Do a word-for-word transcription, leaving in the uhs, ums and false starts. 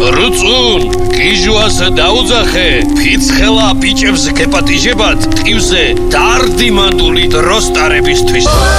რუწუნ, გიჟუას დაუძახე, ფიცხელა ბიჭებს გეპატიჟებათ ტივზე დარდიმანდული დროს ტარებისთვის.